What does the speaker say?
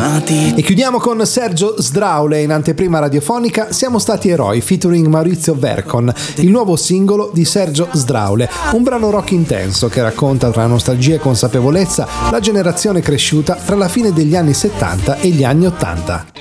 nati. E chiudiamo con Sergio Sdraule. In anteprima radiofonica Siamo stati eroi featuring Maurizio Vercon, il nuovo singolo di Sergio Sdraule, un brano rock intenso che racconta tra nostalgia e consapevolezza la generazione cresciuta tra la fine degli anni 70 e gli anni 80.